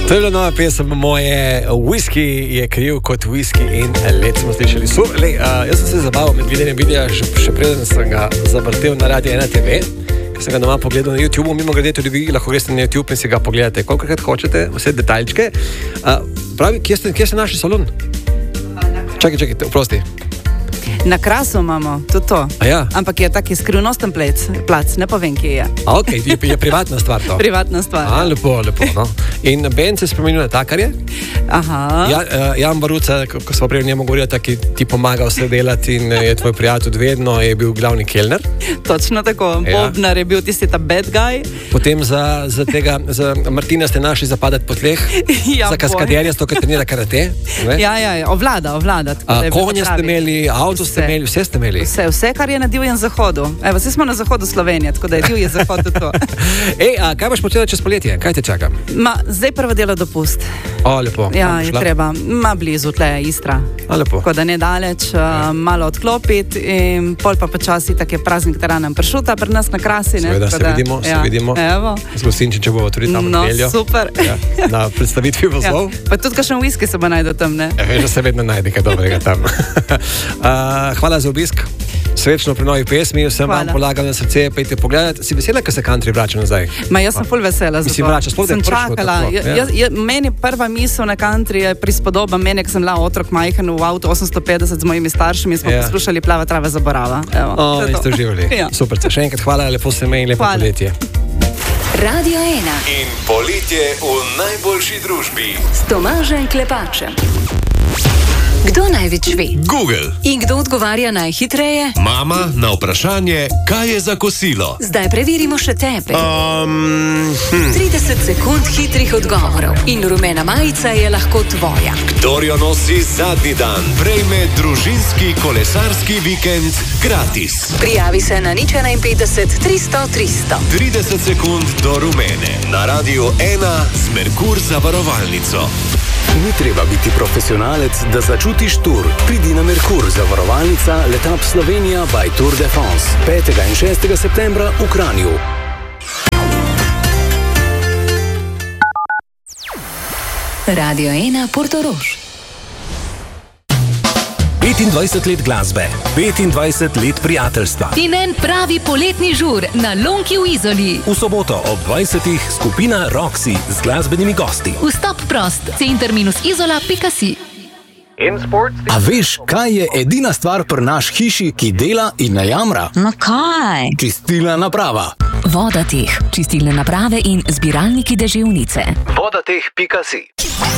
To je bila nova pesem moje, whisky je kriv kot whisky in let smo slišali. Jaz sem se zabaval med gledanjem videa, še preden sem ga zavrtel na Radio 1 TV, ker sem ga doma pogledal na YouTube. Mimo grede tudi vi lahko greste na YouTube in si ga pogledate, kolikokrat hočete, vse detaljčke. Pravi, kje ste našli salon? Čakaj, oprosti. Na Krasu imamo, tudi to. Ja. Ampak je taki skrivnosten plac, ne povem, kje je. Ok, je privatna stvar to. Privatna stvar. Lepo, no. In Ben se je spremenil na Takarje. Aha. Jan Baruca, ko smo prej o njemu govorili, ki ti pomaga vse delati in je tvoj prijatelj vedno, je bil glavni kelner. Točno tako, Bobnar je bil tisti ta bad guy. Potem za Martina ste našli zapadati po tleh, za kaskaderja, to, kar trenira karate. Ja, ovlada. Konje ste imeli, avto ste imeli, vse ste imeli. Vse, kar je na divjem zahodu. Evo, vsi smo na zahodu Slovenije, tako da je divji zahod to. Kaj boš počela čez poletje? Kaj te čaka? Zdaj prvo delo dopust. Lepo. Ja, je treba. Blizu tle je Istra. Lepo. Tako da ne daleč, malo odklopiti in pol pa počasi, tak je praznik teranem pršuta pri nas na Krasi. Seveda, se vidimo. Evo. Z Gostinčem, če bomo tudi tam nedeljo. Super. Na predstavitvi vozov. Pa tudi kakšen whisky se bo najde tam, ne? Veš, da se vedno najde kaj dobrega tam. Hvala za obisk. Srečno pri novi pesmi, vsem vam polagam na srce, pejte pogledati. Si vesela, ko se country vrača nazaj? Jaz sem ful vesela za to. Si vrača, sploh da je prišlo tako. Meni prva misel na country je prispodoba mene, ko sem bila otrok majhen v avtu 850 z mojimi staršimi in smo poslušali Plava trava zaborava. Ste uživali. Super, še enkrat hvala, lepo se me in lepo poletje. Radio 1 in poletje v najboljši družbi s Tomažem Klepačem. Kdo največ ve? Google. In kdo odgovarja najhitreje? Mama na vprašanje, kaj je za kosilo. Zdaj preverimo še tebe. 30 sekund hitrih odgovorov in rumena majica je lahko tvoja. Kdor jo nosi zadnji dan, prejme družinski kolesarski vikend gratis. Prijavi se na 051 300 300. 30 sekund do rumene. Na Radio 1 z Merkur zavarovalnico. Ni treba biti profesionalec, da začutiš tur. Pridi na Merkur, zavarovalnica Letap Slovenija by Tour de France. 5. in 6. septembra v Kranju. Radio 1 Portorož. 25 let glasbe, 25 let prijateljstva. In en pravi poletni žur na Lonki v Izoli. V soboto ob 20. skupina Roxy z glasbenimi gosti. Vstop prost, center-izola.si. A veš, kaj je edina stvar pri naš hiši, ki dela in ne jamra? No kaj? Čistilna naprava. Vodateh, čistilne naprave in zbiralniki deževnice. Vodateh.si